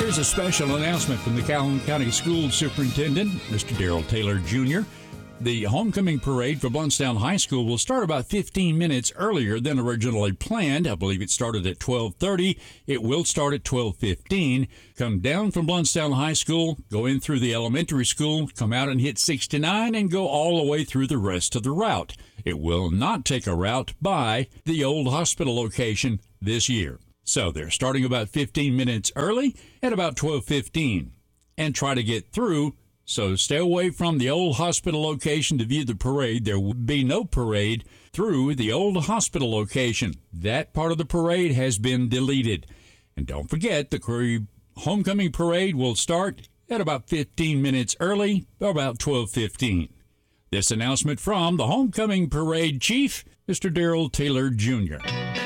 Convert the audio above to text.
Here's a special announcement from the Calhoun County School Superintendent, Mr. Darrell Taylor Jr. The homecoming parade for Blountstown High School will start about 15 minutes earlier than originally planned. I believe it started at 12:30. It will start at 12:15. Come down from Blountstown High School, go in through the elementary school, come out and hit 69, and go all the way through the rest of the route. It will not take a route by the old hospital location this year. So they're starting about 15 minutes early at about 12:15. And try to get through. So stay away from the old hospital location to view the parade. There will be no parade through the old hospital location. That part of the parade has been deleted. And don't forget, the homecoming parade will start at about 15 minutes early, about 12:15. This announcement from the homecoming parade chief, Mr. Darrell Taylor Jr.